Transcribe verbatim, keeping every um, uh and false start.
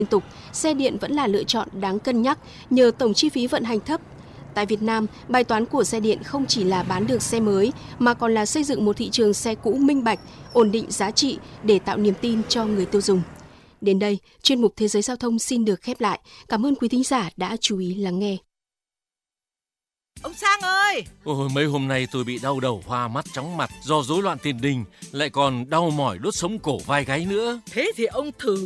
liên tục, xe điện vẫn là lựa chọn đáng cân nhắc nhờ tổng chi phí vận hành thấp. Tại Việt Nam, bài toán của xe điện không chỉ là bán được xe mới mà còn là xây dựng một thị trường xe cũ minh bạch, ổn định giá trị để tạo niềm tin cho người tiêu dùng. Đến đây, chuyên mục Thế giới Giao thông xin được khép lại. Cảm ơn quý thính giả đã chú ý lắng nghe. Ông Sang ơi! Ôi, mấy hôm nay tôi bị đau đầu hoa mắt chóng mặt do rối loạn tiền đình, lại còn đau mỏi đốt sống cổ vai gáy nữa. Thế thì ông thử